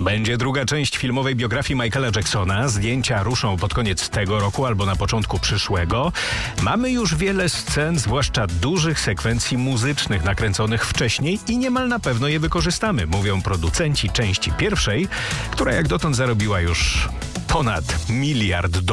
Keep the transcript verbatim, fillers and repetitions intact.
Będzie druga część filmowej biografii Michaela Jacksona. Zdjęcia ruszą pod koniec tego roku albo na początku przyszłego. Mamy już wiele scen, zwłaszcza dużych sekwencji muzycznych nakręconych wcześniej i niemal na pewno je wykorzystamy, mówią producenci części pierwszej, która jak dotąd zarobiła już ponad miliard dolarów.